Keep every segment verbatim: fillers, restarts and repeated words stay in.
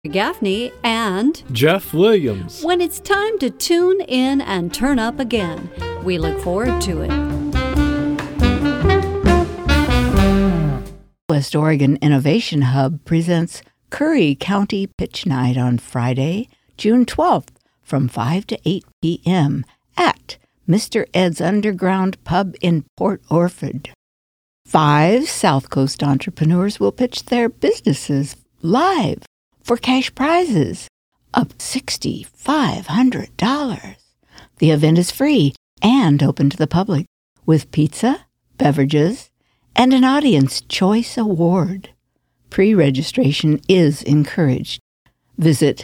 Gaffney and Jeff Williams. When it's time to tune in and turn up again, we look forward to it. West Oregon Innovation Hub presents Curry County Pitch Night on Friday, June twelfth from five to eight p.m. at Mister Ed's Underground Pub in Port Orford. Five South Coast entrepreneurs will pitch their businesses live for cash prizes of six thousand five hundred dollars. The event is free and open to the public with pizza, beverages, and an Audience Choice Award. Pre-registration is encouraged. Visit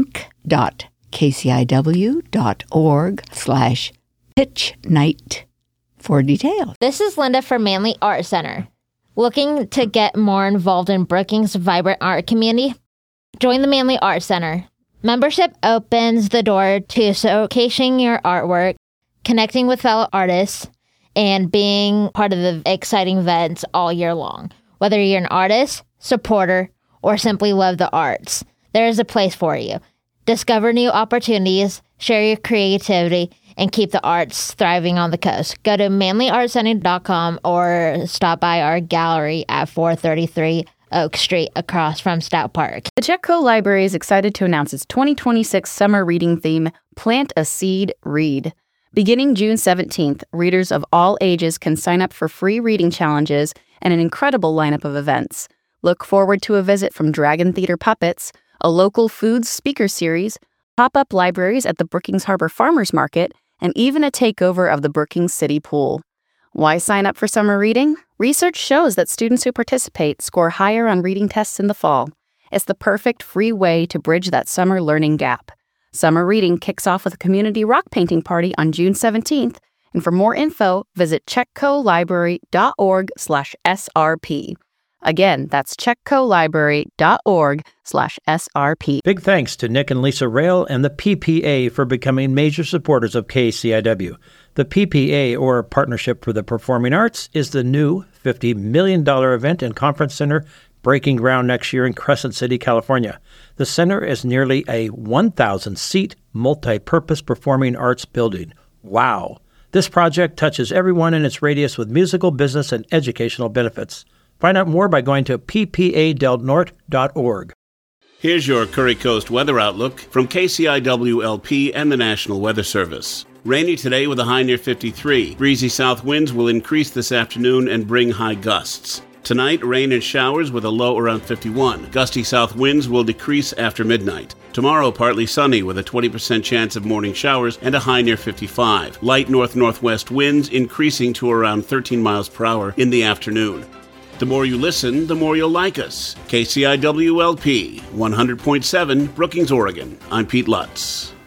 link.kciw.org slash pitch night for details. This is Linda from Manly Art Center. Looking to get more involved in Brookings' vibrant art community? Join the Manly Art Center. Membership opens the door to showcasing your artwork, connecting with fellow artists, and being part of the exciting events all year long. Whether you're an artist, supporter, or simply love the arts, there is a place for you. Discover new opportunities, share your creativity, and keep the arts thriving on the coast. Go to manly art center dot com or stop by our gallery at four thirty-three Oak Street across from Stout Park. The Chetco Library is excited to announce its twenty twenty-six summer reading theme, Plant a Seed, Read. Beginning June seventeenth, readers of all ages can sign up for free reading challenges and an incredible lineup of events. Look forward to a visit from Dragon Theater Puppets, a local foods speaker series, pop-up libraries at the Brookings Harbor Farmers Market, and even a takeover of the Brookings City Pool. Why sign up for summer reading? Research shows that students who participate score higher on reading tests in the fall. It's the perfect free way to bridge that summer learning gap. Summer reading kicks off with a community rock painting party on June seventeenth, and for more info, visit chetcolibrary.org slash SRP. Again, that's chetcolibrary.org slash SRP. Big thanks to Nick and Lisa Rail and the P P A for becoming major supporters of K C I W. The P P A, or Partnership for the Performing Arts, is the new fifty million dollars event and conference center breaking ground next year in Crescent City, California. The center is nearly a one thousand seat multi-purpose performing arts building. Wow! This project touches everyone in its radius with musical, business, and educational benefits. Find out more by going to p p a del norte dot org. Here's your Curry Coast weather outlook from K C I W L P and the National Weather Service. Rainy today with a high near fifty-three. Breezy south winds will increase this afternoon and bring high gusts. Tonight, rain and showers with a low around fifty-one. Gusty south winds will decrease after midnight. Tomorrow, partly sunny with a twenty percent chance of morning showers and a high near fifty-five. Light north-northwest winds increasing to around thirteen miles per hour in the afternoon. The more you listen, the more you'll like us. K C I W L P, one hundred point seven, Brookings, Oregon. I'm Pete Lutz.